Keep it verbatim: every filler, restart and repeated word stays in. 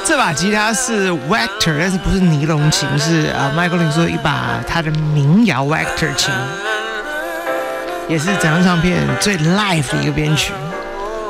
这把吉他是 Vector， 但是不是尼龙琴，是呃 Michael 林说一把他的民谣 Vector 琴，也是整张唱片最 live 的一个编曲。